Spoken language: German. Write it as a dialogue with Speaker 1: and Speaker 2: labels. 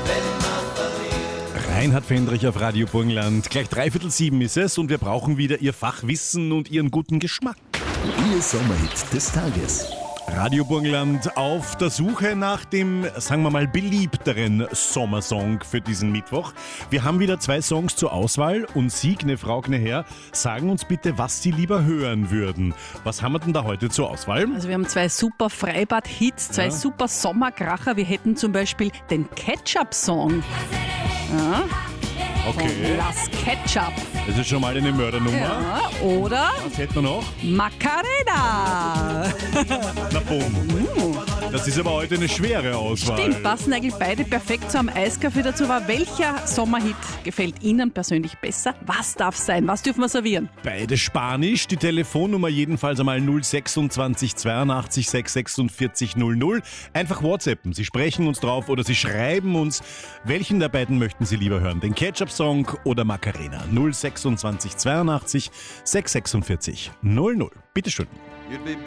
Speaker 1: Reinhard Fendrich auf Radio Burgenland. Gleich 6:45 ist es und wir brauchen wieder Ihr Fachwissen und Ihren guten Geschmack.
Speaker 2: Ihr Sommerhit des Tages.
Speaker 1: Radio Burgenland auf der Suche nach dem, sagen wir mal, beliebteren Sommersong für diesen Mittwoch. Wir haben wieder 2 Songs zur Auswahl und Sie, Gne Frau, Gne Herr, sagen uns bitte, was Sie lieber hören würden. Was haben wir denn da heute zur Auswahl?
Speaker 3: Also wir haben 2 super Freibad-Hits, 2 super Sommerkracher. Wir hätten zum Beispiel den Ketchup-Song. Ja.
Speaker 1: Okay,
Speaker 3: Las Ketchup.
Speaker 1: das ist schon mal eine Mördernummer.
Speaker 3: Ja. Oder
Speaker 1: Was hätten wir noch?
Speaker 3: Macarena.
Speaker 1: Na bumm. Das ist aber heute eine schwere Auswahl.
Speaker 3: Stimmt, passen eigentlich beide perfekt zu einem Eiskaffee dazu. Aber welcher Sommerhit gefällt Ihnen persönlich besser? Was darf sein? Was dürfen wir servieren?
Speaker 1: Beide Spanisch, die Telefonnummer jedenfalls einmal 026 82 646 00. Einfach WhatsAppen, Sie sprechen uns drauf oder Sie schreiben uns, welchen der beiden möchten Sie lieber hören, den Ketchup-Song oder Macarena. 026 82 646 00. Bitteschön.
Speaker 4: You'd be